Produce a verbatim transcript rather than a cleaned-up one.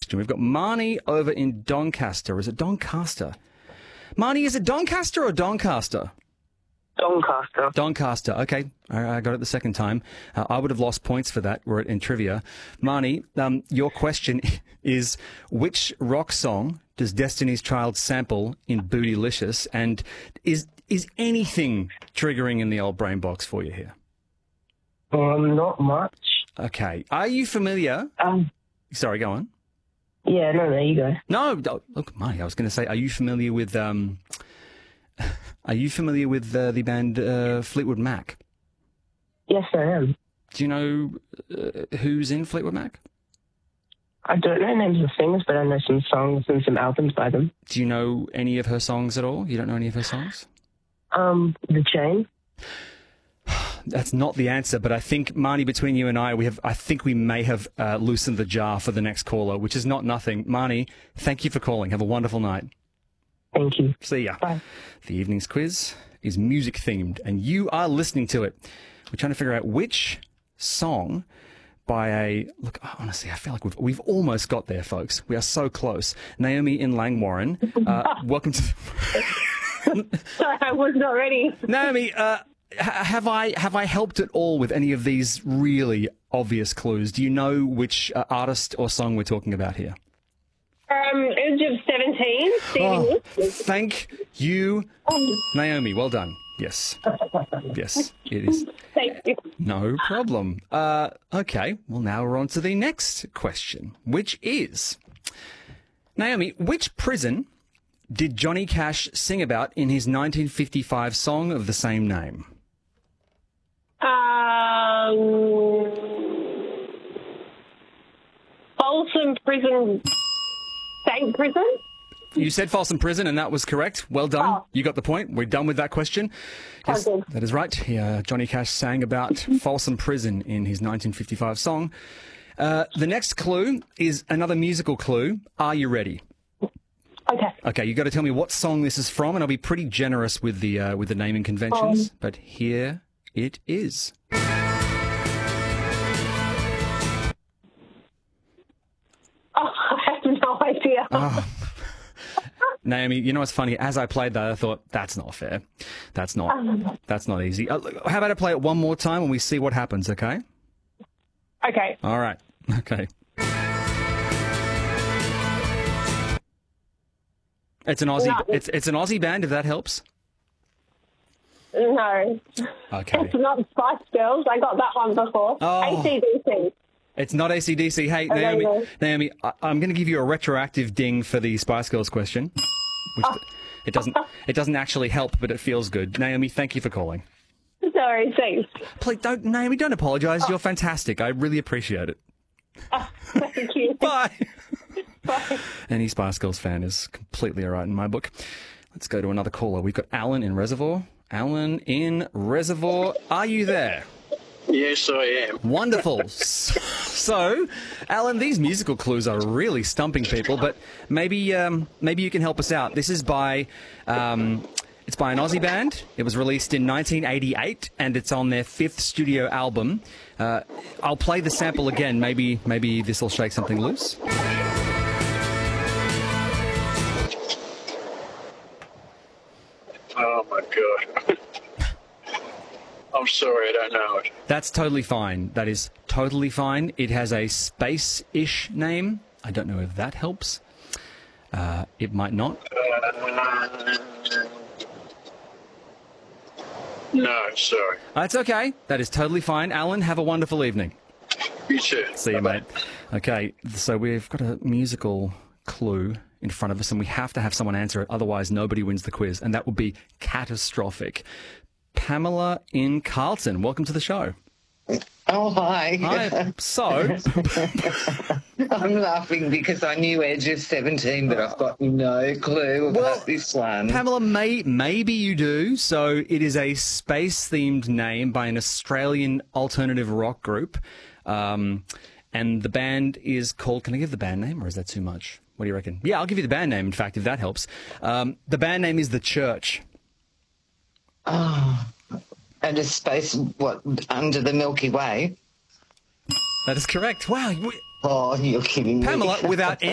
question. We've got Marnie over in Doncaster. Is it Doncaster? Marnie, is it Doncaster or Doncaster? Doncaster. Doncaster. Okay, I got it the second time. Uh, I would have lost points for that were it in trivia. Marnie, um, your question is, which rock song does Destiny's Child sample in Bootylicious? And is is anything triggering in the old brain box for you here? Um, not much. Okay. Are you familiar? Um. Sorry, go on. Yeah, no, there you go. No, look, Marnie, I was going to say, are you familiar with... Um, Are you familiar with uh, the band uh, Fleetwood Mac? Yes, I am. Do you know uh, who's in Fleetwood Mac? I don't know names of singers, but I know some songs and some albums by them. Do you know any of her songs at all? You don't know any of her songs? Um, The Chain. That's not the answer, but I think, Marnie, between you and I, we have. I think we may have uh, loosened the jar for the next caller, which is not nothing. Marnie, thank you for calling. Have a wonderful night. Thank you. See ya. Bye. The evening's quiz is music-themed, and you are listening to it. We're trying to figure out which song by a... Look, honestly, I feel like we've, we've almost got there, folks. We are so close. Naomi in Langwarrin, uh, welcome to... Sorry, I was not ready. Naomi, uh, have I have I helped at all with any of these really obvious clues? Do you know which uh, artist or song we're talking about here? Um, age of seventeen, Stevie Oh, Nicks. thank you, Naomi. Well done. Yes. Yes, it is. Thank you. No problem. Uh, okay, well, now we're on to the next question, which is, Naomi, which prison did Johnny Cash sing about in his nineteen fifty-five song of the same name? Um, Folsom Prison, State Prison? You said Folsom Prison, and that was correct. Well done. Oh. You got the point. We're done with that question. Yes, Okay. that is right. Yeah, Johnny Cash sang about Folsom Prison in his nineteen fifty-five song. Uh, the next clue is another musical clue. Are you ready? Okay. Okay, you got to tell me what song this is from, and I'll be pretty generous with the uh, with the naming conventions. Um. But here it is. Oh, I have no idea. Oh. Naomi, you know what's funny? As I played that, I thought, that's not fair. That's not. That's not easy. Uh, look, how about I play it one more time and we see what happens? Okay. Okay. All right. Okay. It's an Aussie. No. It's it's an Aussie band. If that helps. No. Okay. It's not Spice Girls. I got that one before. Oh. A C D C. It's not A C D C. Hey, Okay, Naomi, no. Naomi, I, I'm going to give you a retroactive ding for the Spice Girls question. Which it doesn't it doesn't actually help, but it feels good. Naomi, thank you for calling. Sorry, thanks. Please don't, Naomi, don't apologise. You're fantastic. I really appreciate it. Oh, thank you. Bye. Bye. Any Spice Girls fan is completely all right in my book. Let's go to another caller. We've got Alan in Reservoir. Alan in Reservoir, are you there? Yes, I am. Wonderful. So, Alan, these musical clues are really stumping people, but maybe um, maybe you can help us out. This is by um, it's by an Aussie band. It was released in nineteen eighty-eight, and it's on their fifth studio album. Uh, I'll play the sample again. Maybe maybe this will shake something loose. Oh, my God. I'm sorry, I don't know it. That's totally fine. That is totally fine. It has a space-ish name. I don't know if that helps. Uh, it might not. Uh, no, sorry. That's okay. That is totally fine. Alan, have a wonderful evening. You too. See you, mate. Okay, so we've got a musical clue in front of us, and we have to have someone answer it. Otherwise, nobody wins the quiz, and that would be catastrophic. Pamela in Carlton, welcome to the show. Oh, hi. Hi. So, I'm laughing because I knew Edge of seventeen, but I've got no clue about Well, this one. Pamela, may, maybe you do. So it is a space-themed name by an Australian alternative rock group. Um, and the band is called... Can I give the band name, or is that too much? What do you reckon? Yeah, I'll give you the band name, in fact, if that helps. Um, the band name is The Church. Oh, and a space, what, under the Milky Way? That is correct. Wow. we- Oh, you're kidding me. Pamela, without